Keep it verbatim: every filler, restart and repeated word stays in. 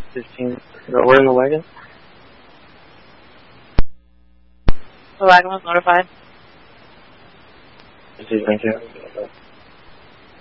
fifteen. Where's the wagon? The wagon was notified. Thank you.